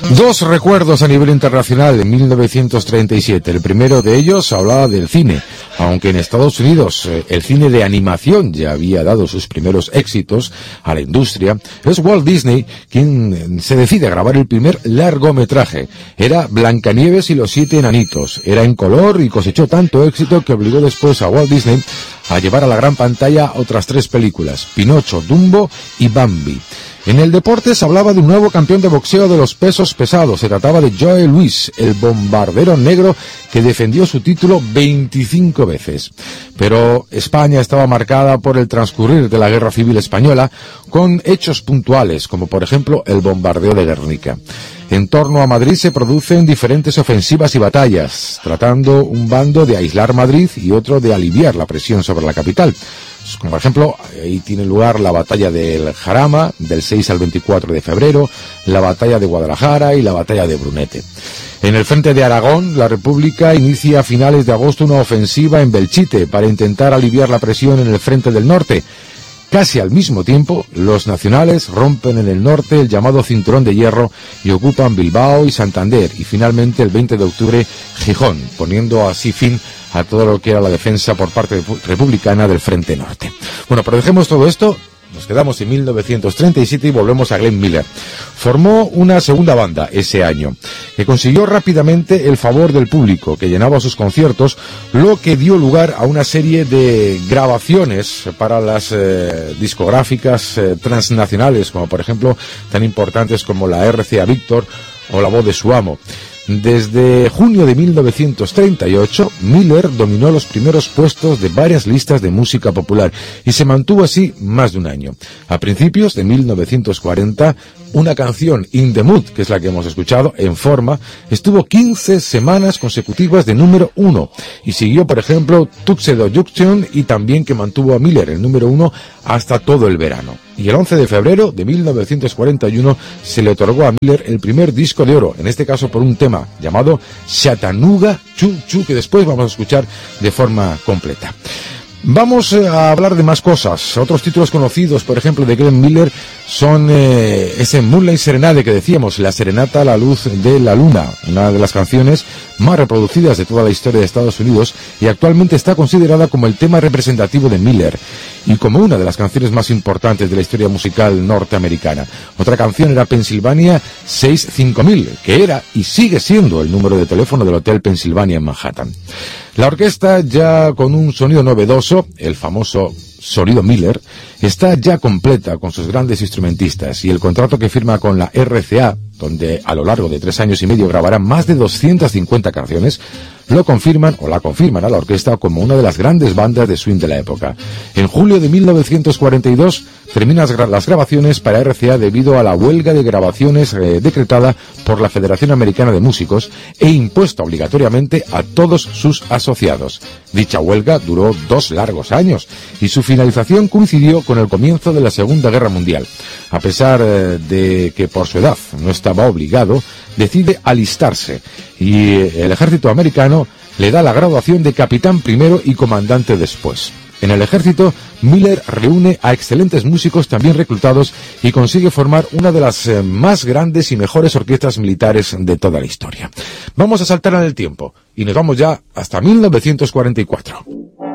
Dos recuerdos a nivel internacional en 1937. El primero de ellos hablaba del cine. Aunque en Estados Unidos el cine de animación ya había dado sus primeros éxitos a la industria, es Walt Disney quien se decide a grabar el primer largometraje. Era Blancanieves y los 7 enanitos. Era en color y cosechó tanto éxito que obligó después a Walt Disney a llevar a la gran pantalla otras 3 películas: Pinocho, Dumbo y Bambi. En el deporte se hablaba de un nuevo campeón de boxeo de los pesos pesados. Se trataba de Joe Louis, el bombardero negro que defendió su título 25 veces. Pero España estaba marcada por el transcurrir de la Guerra Civil Española, con hechos puntuales, como por ejemplo el bombardeo de Guernica. En torno a Madrid se producen diferentes ofensivas y batallas, tratando un bando de aislar Madrid y otro de aliviar la presión sobre la capital. Como por ejemplo, ahí tiene lugar la batalla del Jarama, del 6 al 24 de febrero, la batalla de Guadalajara y la batalla de Brunete. En el frente de Aragón, la República inicia a finales de agosto una ofensiva en Belchite para intentar aliviar la presión en el frente del norte. Casi al mismo tiempo, los nacionales rompen en el norte el llamado Cinturón de Hierro y ocupan Bilbao y Santander, y finalmente el 20 de octubre Gijón, poniendo así fin a todo lo que era la defensa por parte republicana del Frente Norte. Bueno, pero dejemos todo esto, nos quedamos en 1937 y volvemos a Glenn Miller. Formó una segunda banda ese año, que consiguió rápidamente el favor del público, que llenaba sus conciertos, lo que dio lugar a una serie de grabaciones para las discográficas transnacionales, como por ejemplo tan importantes como la RCA Victor o La Voz de su Amo. Desde junio de 1938, Miller dominó los primeros puestos de varias listas de música popular y se mantuvo así más de un año. A principios de 1940, una canción, In the Mood, que es la que hemos escuchado, En Forma, estuvo 15 semanas consecutivas de número 1 y siguió, por ejemplo, Tuxedo Junction, y también que mantuvo a Miller el número 1 hasta todo el verano. Y el 11 de febrero de 1941 se le otorgó a Miller el primer disco de oro, en este caso por un tema llamado Chattanooga Choo Choo, que después vamos a escuchar de forma completa. Vamos a hablar de más cosas. Otros títulos conocidos, por ejemplo, de Glenn Miller son ese Moonlight Serenade que decíamos, la serenata a la luz de la luna, una de las canciones más reproducidas de toda la historia de Estados Unidos y actualmente está considerada como el tema representativo de Miller y como una de las canciones más importantes de la historia musical norteamericana. Otra canción era Pennsylvania 65000, que era y sigue siendo el número de teléfono del Hotel Pennsylvania en Manhattan. La orquesta, ya con un sonido novedoso, el famoso sonido Miller, está ya completa con sus grandes instrumentistas, y el contrato que firma con la RCA, donde a lo largo de 3 años y medio grabará más de 250 canciones, la confirman a la orquesta como una de las grandes bandas de swing de la época. En julio de 1942 terminan las grabaciones para RCA debido a la huelga de grabaciones decretada por la Federación Americana de Músicos e impuesta obligatoriamente a todos sus asociados. Dicha huelga duró 2 largos años y su finalización coincidió con el comienzo de la Segunda Guerra Mundial. A pesar de que por su edad no estaba obligado, decide alistarse y el ejército americano le da la graduación de capitán primero y comandante después. En el ejército, Miller reúne a excelentes músicos también reclutados y consigue formar una de las más grandes y mejores orquestas militares de toda la historia. Vamos a saltar en el tiempo y nos vamos ya hasta 1944.